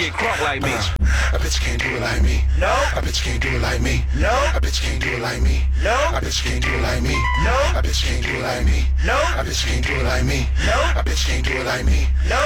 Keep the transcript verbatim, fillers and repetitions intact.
get crunk like me. Uh, a bitch can't do it like me. No. A bitch can't do it like me. No. A bitch can't do it like me. No. A bitch can't do it like me. No. A bitch can't do it like me. No. A bitch can't do it like me. No. A bitch can't do it like me. No.